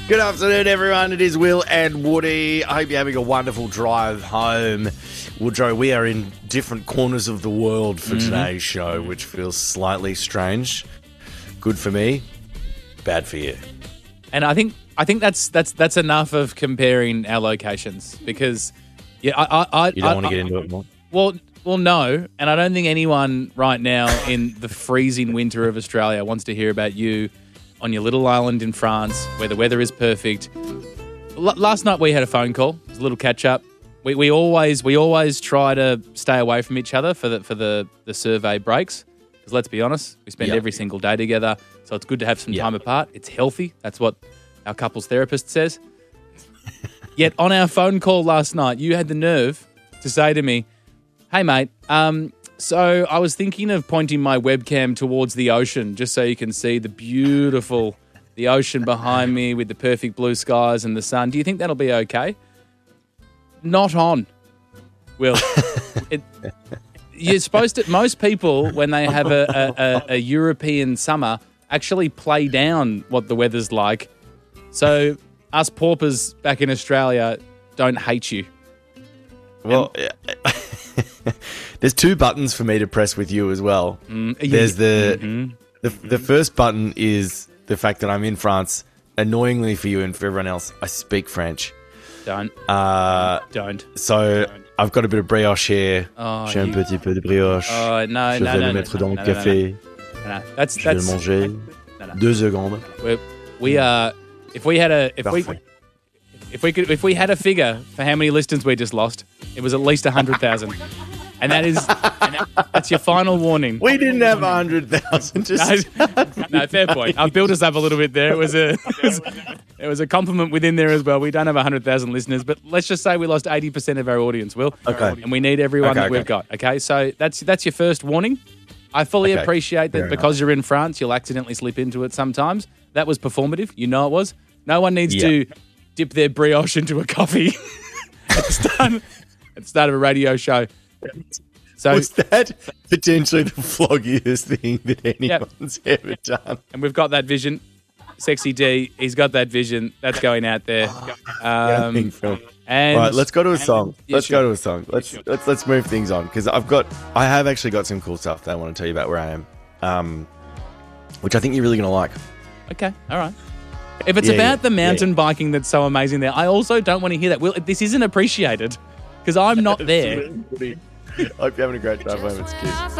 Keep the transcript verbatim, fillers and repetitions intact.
Good afternoon, everyone. It is Will and Woody. I hope you're having a wonderful drive home. Woodrow, we are in different corners of the world for mm-hmm. today's show, which feels slightly strange. Good for me, bad for you. And I think I think that's that's that's enough of comparing our locations because yeah, I I, I you don't I, want to I, get into it more. Well, well, no, and I don't think anyone right now in the freezing winter of Australia wants to hear about you on your little island in France where the weather is perfect. L- last night we had a phone call. It was a little catch up. We we always we always try to stay away from each other for the for the, the survey breaks. Because let's be honest, we spend yep. every single day together, so it's good to have some yep. time apart. It's healthy. That's what our couples therapist says. Yet on our phone call last night, you had the nerve to say to me, "Hey mate, um, so I was thinking of pointing my webcam towards the ocean just so you can see the beautiful, the ocean behind me with the perfect blue skies and the sun. Do you think that'll be okay?" Not on, Will. it, you're supposed to. Most people, when they have a, a, a European summer, actually play down what the weather's like. So us paupers back in Australia don't hate you. Well, there's two buttons for me to press with you as well. Mm, there's the, mm-hmm. the the first button is the fact that I'm in France. Annoyingly for you and for everyone else, I speak French. Don't. Uh, don't. So don't. I've got a bit of brioche here. Oh, J'ai un you... petit peu de brioche. Oh, no, Je no, vais no, le no, mettre no, dans no, le café. No, no. No, that's, Je that's, vais le manger. No, no. Deux secondes. We're, we are. If we had a, if Parfait. we, if we could, if we had a figure for how many listeners we just lost, it was at least a hundred thousand, and that is, and that, that's your final warning. We didn't have a hundred thousand. Just no, no, fair point. I've built us up a little bit there. It was a, it was, it was a compliment within there as well. We don't have a hundred thousand listeners, but let's just say we lost eighty percent of our audience. Will, okay, and we need everyone okay, that okay. we've got. Okay, so that's that's your first warning. I fully okay. appreciate that Fair because enough. you're in France, you'll accidentally slip into it sometimes. That was performative. You know it was. No one needs yeah. to dip their brioche into a coffee at the start, at the start of a radio show. So was that potentially the floggiest thing that anyone's yep. ever done? And we've got that vision. Sexy D, he's got that vision. That's going out there. Um, and all right, let's go to a song. Yeah, let's sure. go to a song. Let's yeah, sure. let's let's move things on because I've got I have actually got some cool stuff that I want to tell you about where I am, um, which I think you're really going to like. Okay, all right. If it's yeah, about yeah, the mountain yeah. biking that's so amazing there, I also don't want to hear that. Well, this isn't appreciated because I'm not there. I hope you're having a great drive home. It's cute.